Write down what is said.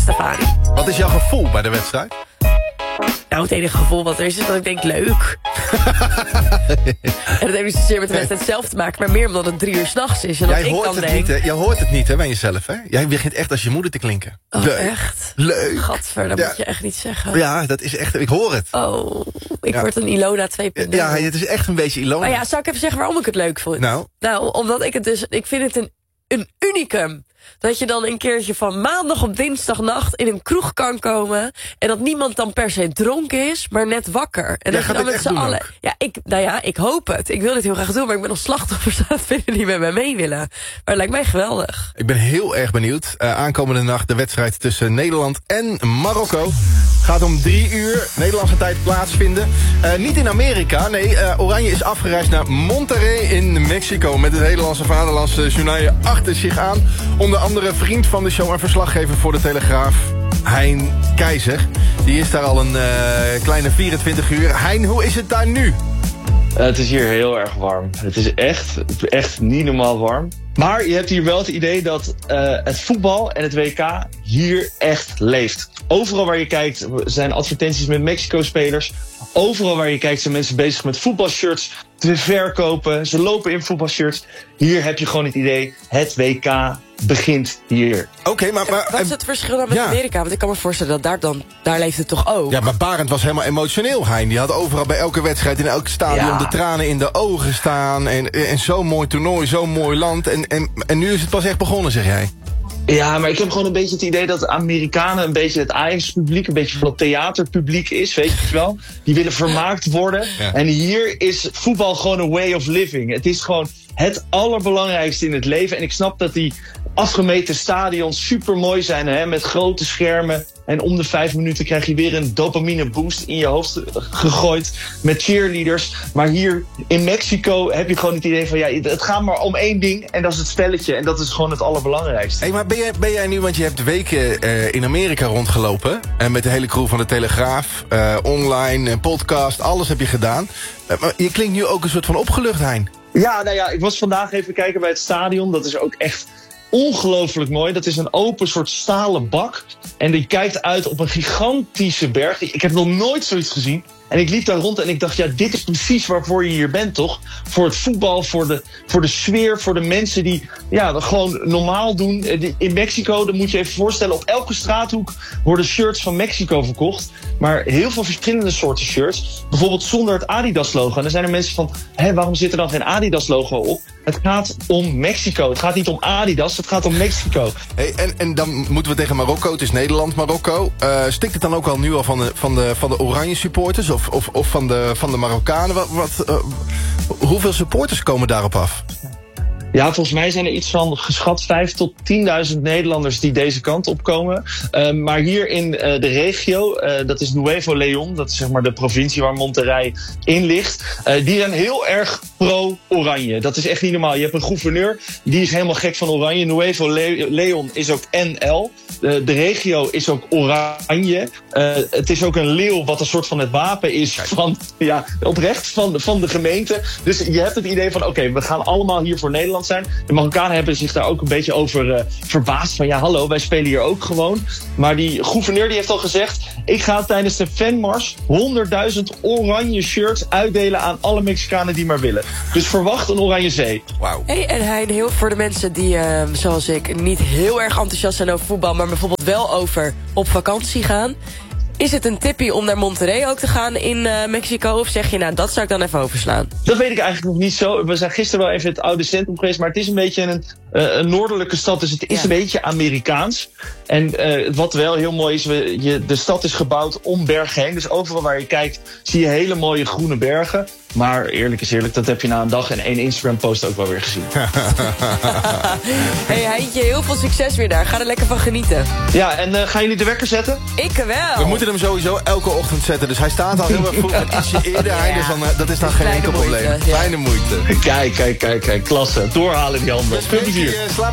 Stefani. Wat is jouw gevoel bij de wedstrijd? Nou, het enige gevoel wat er is dat ik denk, leuk. En dat heeft niet zozeer met de wedstrijd zelf te maken, maar meer omdat het 3 uur 's nachts is. En dat ik dan denk... Jij hoort het niet, hè, bij jezelf, hè? Jij begint echt als je moeder te klinken. Oh, leuk. echt? Leuk. Gadver, dat moet je echt niet zeggen. Ja, dat is echt... Ik hoor het. Oh, ik word een Ilona 2.0. Ja, het is echt een beetje Ilona. Maar ja, zou ik even zeggen waarom ik het leuk vond? Nou, omdat ik het dus... Ik vind het een unicum. Dat je dan een keertje van maandag op dinsdagnacht in een kroeg kan komen. En dat niemand dan per se dronken is, maar net wakker. En dat je dan met z'n allen... Ja, ik hoop het. Ik wil dit heel graag doen, maar ik ben nog slachtoffers aan het vinden die met mij mee willen. Maar het lijkt mij geweldig. Ik ben heel erg benieuwd. Aankomende nacht de wedstrijd tussen Nederland en Marokko. Gaat om 3 uur Nederlandse tijd plaatsvinden. Niet in Amerika, nee. Oranje is afgereisd naar Monterrey in Mexico. Met het Nederlandse vaderlandse journaal achter zich aan. Onder andere vriend van de show en verslaggever voor de Telegraaf, Hein Keizer. Die is daar al een kleine 24 uur. Hein, hoe is het daar nu? Het is hier heel erg warm. Het is echt niet normaal warm. Maar je hebt hier wel het idee dat het voetbal en het WK hier echt leeft. Overal waar je kijkt zijn advertenties met Mexico-spelers. Overal waar je kijkt zijn mensen bezig met voetbalshirts te verkopen. Ze lopen in voetbalshirts. Hier heb je gewoon het idee, het WK begint hier. Oké, maar wat is het verschil dan met Amerika? Want ik kan me voorstellen dat daar leeft het toch ook? Ja, maar Barend was helemaal emotioneel, Hein. Die had overal bij elke wedstrijd in elk stadion de tranen in de ogen staan. En zo'n mooi toernooi, zo'n mooi land. En nu is het pas echt begonnen, zeg jij. Ja, maar ik heb gewoon een beetje het idee dat de Amerikanen een beetje het Ajax-publiek, een beetje van het theaterpubliek is, weet je wel. Die willen vermaakt worden. Ja. En hier is voetbal gewoon een way of living. Het is gewoon het allerbelangrijkste in het leven. En ik snap dat die afgemeten stadions super mooi zijn, hè, met grote schermen. En om de 5 minuten krijg je weer een dopamine boost in je hoofd gegooid met cheerleaders. Maar hier in Mexico heb je gewoon het idee van, ja, het gaat maar om 1 ding. En dat is het spelletje. En dat is gewoon het allerbelangrijkste. Hey, maar ben jij nu, want je hebt weken in Amerika rondgelopen. En met de hele crew van de Telegraaf, online, podcast, alles heb je gedaan. Maar je klinkt nu ook een soort van opgelucht, Hein. Ja, nou ja, ik was vandaag even kijken bij het stadion. Dat is ook echt ongelooflijk mooi. Dat is een open soort stalen bak. En die kijkt uit op een gigantische berg. Ik heb nog nooit zoiets gezien. En ik liep daar rond en ik dacht, ja, dit is precies waarvoor je hier bent, toch? Voor het voetbal, voor de sfeer, voor de mensen die dat gewoon normaal doen. In Mexico, dan moet je even voorstellen, op elke straathoek worden shirts van Mexico verkocht. Maar heel veel verschillende soorten shirts. Bijvoorbeeld zonder het Adidas-logo. En dan zijn er mensen van, waarom zit er dan geen Adidas-logo op? Het gaat om Mexico. Het gaat niet om Adidas, het gaat om Mexico. Hey, en dan moeten we tegen Marokko. Het is Nederland-Marokko. Stikt het dan ook al nu al van de oranje supporters of van de Marokkanen? Hoeveel supporters komen daarop af? Ja, volgens mij zijn er iets van geschat 5.000 tot 10.000 Nederlanders die deze kant op komen. Maar hier in de regio, dat is Nuevo León, dat is zeg maar de provincie waar Monterrey in ligt. Die zijn heel erg pro-oranje. Dat is echt niet normaal. Je hebt een gouverneur, die is helemaal gek van oranje. Nuevo León is ook NL. De regio is ook oranje. Het is ook een leeuw wat een soort van het wapen is van, oprecht van de gemeente. Dus je hebt het idee van, oké, we gaan allemaal hier voor Nederland zijn. De Marokkanen hebben zich daar ook een beetje over verbaasd. Van hallo, wij spelen hier ook gewoon. Maar die gouverneur die heeft al gezegd, ik ga tijdens de fanmars 100.000 oranje shirts uitdelen aan alle Mexicanen die maar willen. Dus verwacht een oranje zee. Wauw. Hey, en Hein, heel voor de mensen die, zoals ik, niet heel erg enthousiast zijn over voetbal, maar bijvoorbeeld wel over op vakantie gaan. Is het een tippie om naar Monterrey ook te gaan in Mexico? Of zeg je, nou, dat zou ik dan even overslaan? Dat weet ik eigenlijk nog niet zo. We zijn gisteren wel even in het oude centrum geweest. Maar het is een beetje een noordelijke stad. Dus het is een beetje Amerikaans. En wat wel heel mooi is, de stad is gebouwd om bergen heen. Dus overal waar je kijkt, zie je hele mooie groene bergen. Maar eerlijk is eerlijk, dat heb je na een dag en 1 Instagram-post ook wel weer gezien. Hey Heintje, heel veel succes weer daar. Ga er lekker van genieten. Ja, en gaan jullie de wekker zetten? Ik wel. We moeten hem sowieso elke ochtend zetten. Dus hij staat al heel erg vroeg. Ietsje eerder, dus dan, dat is dan geen enkel probleem. Kleine moeite. Kijk. Klasse. Doorhalen die handen. Veel plezier.